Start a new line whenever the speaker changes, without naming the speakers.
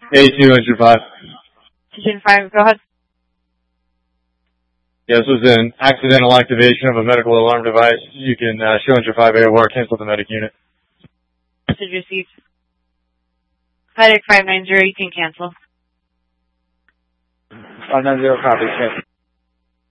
A2 Engine 5.
Engine 5, go ahead.
Yeah, this was an accidental activation of a medical alarm device. You can show Engine 5 AOR, cancel the medic unit.
Message received. Medic 590, you can cancel.
590, copy, cancel.